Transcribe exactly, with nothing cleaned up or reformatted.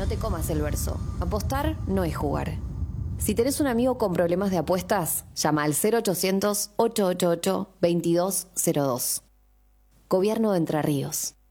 No te comas el verso. Apostar no es jugar. Si tenés un amigo con problemas de apuestas, llama al cero ochocientos, ochocientos ochenta y ocho, veintidós cero dos. Gobierno de Entre Ríos.